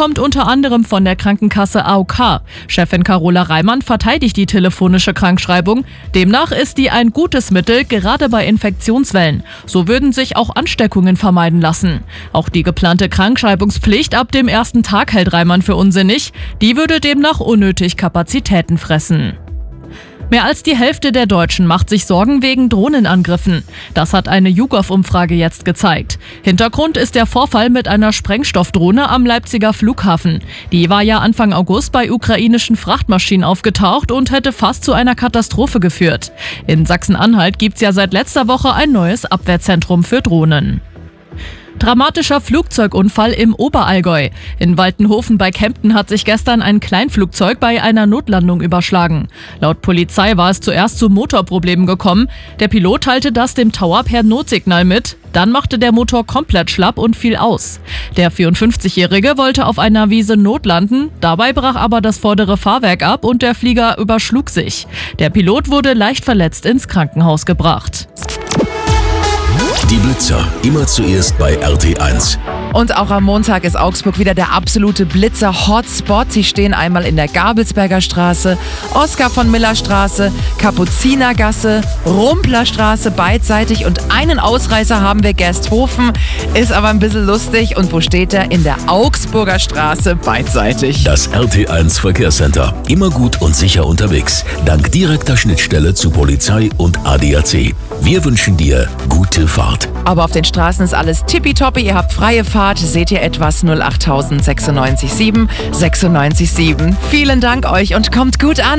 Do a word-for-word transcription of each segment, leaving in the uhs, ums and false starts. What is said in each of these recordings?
kommt unter anderem von der Krankenkasse A O K. Chefin Carola Reimann verteidigt die telefonische Krankschreibung. Demnach ist die ein gutes Mittel, gerade bei Infektionswellen. So würden sich auch Ansteckungen vermeiden lassen. Auch die geplante Krankschreibungspflicht ab dem ersten Tag hält Reimann für unsinnig. Die würde demnach unnötig Kapazitäten fressen. Mehr als die Hälfte der Deutschen macht sich Sorgen wegen Drohnenangriffen. Das hat eine YouGov-Umfrage jetzt gezeigt. Hintergrund ist der Vorfall mit einer Sprengstoffdrohne am Leipziger Flughafen. Die war ja Anfang August bei ukrainischen Frachtmaschinen aufgetaucht und hätte fast zu einer Katastrophe geführt. In Sachsen-Anhalt gibt's ja seit letzter Woche ein neues Abwehrzentrum für Drohnen. Dramatischer Flugzeugunfall im Oberallgäu. In Waltenhofen bei Kempten hat sich gestern ein Kleinflugzeug bei einer Notlandung überschlagen. Laut Polizei war es zuerst zu Motorproblemen gekommen. Der Pilot teilte das dem Tower per Notsignal mit. Dann machte der Motor komplett schlapp und fiel aus. Der vierundfünfzigjährige wollte auf einer Wiese notlanden. Dabei brach aber das vordere Fahrwerk ab und der Flieger überschlug sich. Der Pilot wurde leicht verletzt ins Krankenhaus gebracht. Die Blitzer, immer zuerst bei R T eins. Und auch am Montag ist Augsburg wieder der absolute Blitzer-Hotspot. Sie stehen einmal in der Gabelsberger Straße, Oskar von Miller Straße, Kapuzinergasse, Rumplerstraße beidseitig und einen Ausreißer haben wir Gersthofen. Ist aber ein bisschen lustig. Und wo steht er? In der Augsburger Straße beidseitig. Das R T eins Verkehrscenter. Immer gut und sicher unterwegs. Dank direkter Schnittstelle zu Polizei und A D A C. Wir wünschen dir gute Fahrt. Aber auf den Straßen ist alles tippitoppi. Ihr habt freie Fahrt. Seht ihr etwas? null acht sechs neun sieben sechs neun sieben. Vielen Dank euch und kommt gut an.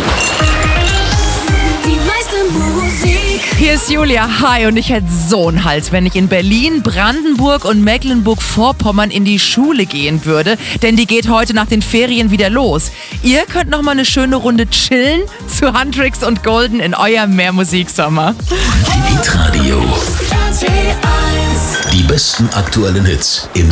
Die meiste Musik. Hier ist Julia. Hi, und ich hätte so einen Hals, wenn ich in Berlin, Brandenburg und Mecklenburg-Vorpommern in die Schule gehen würde. Denn die geht heute nach den Ferien wieder los. Ihr könnt noch mal eine schöne Runde chillen zu Huntrix und Golden in eurem Mehrmusik-Sommer. Hitradio. R T eins. Die besten aktuellen Hits im